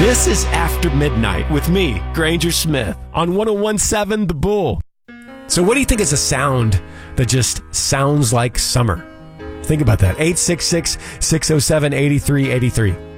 This is After Midnight with me, Granger Smith, on 101.7 The Bull. So what do you think is a sound that just sounds like summer? Think about that. 866-607-8383.